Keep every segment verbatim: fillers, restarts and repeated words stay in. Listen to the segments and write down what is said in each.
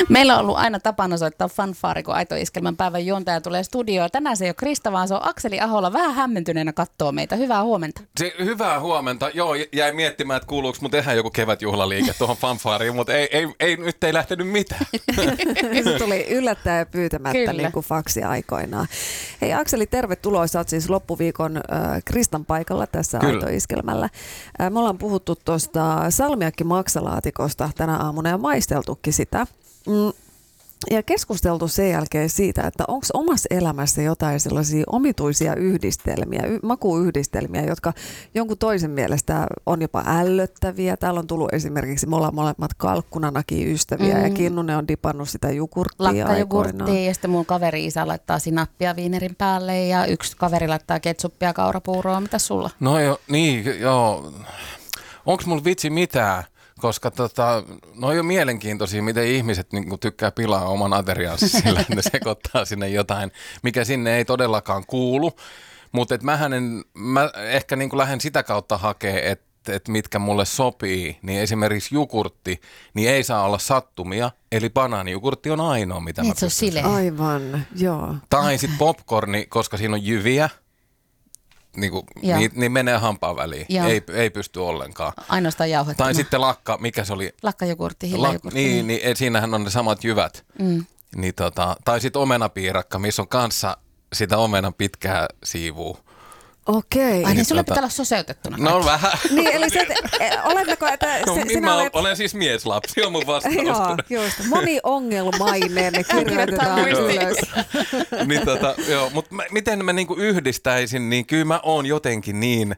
Meillä on ollut aina tapana soittaa fanfaari, kun Aito Iskelmän päivän juontaja tulee studioon. Tänään se ei ole Krista, vaan se on Akseli Ahola. Vähän hämmentyneenä kattoo meitä. Hyvää huomenta. Se, hyvää huomenta. Joo, jäi miettimään, että kuuluuko mun tehdä joku kevätjuhlaliike tuohon fanfaariin, mutta ei, ei, ei, nyt ei lähtenyt mitään. Se tuli yllättäen ja pyytämättä niin kuin faksi aikoinaan. Hei Akseli, tervetuloa. Sä oot siis loppuviikon äh, Kristan paikalla tässä Aito Iskelmällä. Äh, me ollaan puhuttu tuosta salmiakki-maksalaatikosta tänä aamuna ja maisteltukin sitä. Mm. Ja keskusteltu sen jälkeen siitä, että onko omassa elämässä jotain sellaisia omituisia yhdistelmiä, y- makuyhdistelmiä, jotka jonkun toisen mielestä on jopa ällöttäviä. Täällä on tullut esimerkiksi me ollaan molemmat kalkkunanakin ystäviä mm. ja Kinnunen on dipannut sitä jogurttia aikoinaan. Lakkajogurttia ja sitten mun kaveri isä laittaa sinappia viinerin päälle ja yksi kaveri laittaa ketsuppia kaurapuuroa. Mitäs sulla? No jo, niin joo. Onko mulla vitsi mitään? Koska tota, no on jo mielenkiintoisia, miten ihmiset niin kuin tykkää pilaa oman ateriansa sillä, että ne sekoittaa sinne jotain, mikä sinne ei todellakaan kuulu. Mutta mähän en, mä ehkä niin kuin lähden sitä kautta hakee, että et mitkä mulle sopii. Niin esimerkiksi jogurtti, niin ei saa olla sattumia. Eli banaanijogurtti on ainoa, mitä niin, mä pystyn se saamaan. Aivan, joo. Tai sitten popcorni, koska siinä on jyviä. Niin, kuin, niin, niin menee hampaan väliin. Ei, ei pysty ollenkaan. Ainoastaan jauhettuna. Tai sitten lakka, mikä se oli? Lakkajogurtti, hillajogurtti. Niin, niin, niin, siinähän on ne samat jyvät. Mm. Niin, tota, tai sitten omenapiirakka, missä on kanssa sitä omenan pitkää siivua. Okei. Ai niin sulle pitää olla soseutettuna. No vähän. Niin, eli se, olemmeko, että no, se, sinä mä olet... olen siis mieslapsi, on mun vastaus. Joo, just. Moniongelmainen, ne kirjoitetaan ylös. niin, tota, joo, mutta miten mä niinku yhdistäisin, niin kyllä mä oon jotenkin niin...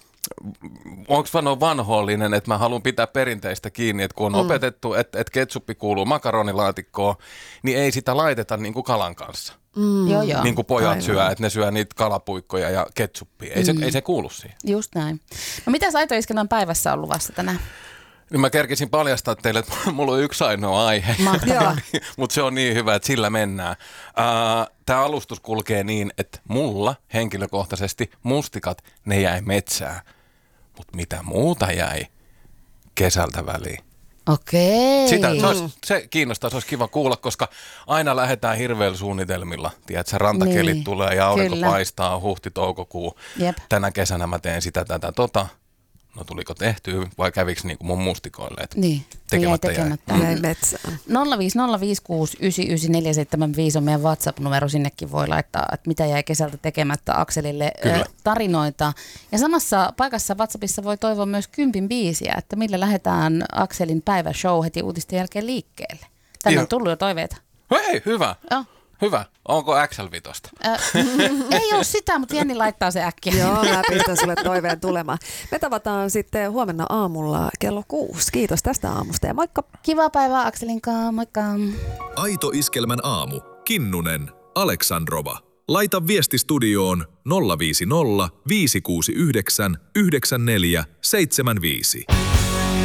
Onko sanoa vanhollinen, että mä haluan pitää perinteistä kiinni, että kun on mm. opetettu, että, että ketsuppi kuuluu makaronilaatikkoon, niin ei sitä laiteta niin kuin kalan kanssa. Mm. Joo, joo. Niin kuin pojat Aivan. syö, että ne syö niitä kalapuikkoja ja ketsuppia. Ei, mm. se, ei se kuulu siihen. Just näin. No mitäs Aito Iskelmän päivässä on luvassa tänään? Niin mä kerkisin paljastaa teille, että mulla on yksi ainoa aihe, mutta se on niin hyvä, että sillä mennään. Tämä alustus kulkee niin, että mulla henkilökohtaisesti mustikat, ne jäi metsään. Mutta mitä muuta jäi kesältä väliin? Okei. Sitä, se, olisi, se kiinnostaa, se olisi kiva kuulla, koska aina lähdetään hirveillä suunnitelmilla. Tiedätkö, rantakelit niin, tulee ja aurinko kyllä. paistaa huhti-toukokuu. Jep. Tänä kesänä mä teen sitä, tätä, tota. No tuliko tehtyä vai kävikö niin kuin mun mustikoille, että niin. tekemättä, tekemättä jäi. jäi metsään. nolla viisi nolla viisi kuusi yhdeksän yhdeksän neljä seitsemän viisi on meidän WhatsApp-numero, sinnekin voi laittaa, että mitä jäi kesältä tekemättä Akselille Kyllä. tarinoita. Ja samassa paikassa WhatsAppissa voi toivoa myös kympin biisiä, että millä lähdetään Akselin päiväshow heti uutisten jälkeen liikkeelle. Tänne on tullut jo toiveita. Hei, hyvä. Joo. Hyvä. Onko X L viisi? Äh, ei ole sitä, mutta Jenni laittaa se äkkiä. Joo, mä pistän sulle toiveen tulemaan. Me tavataan sitten huomenna aamulla kello kuusi. Kiitos tästä aamusta ja moikka. Kivaa päivää Akselinkaan, moikka. Aito Iskelmän aamu. Kinnunen, Aleksandrova. Laita viesti studioon nolla viisi nolla viisi kuusi yhdeksän yhdeksän neljä seitsemän viisi.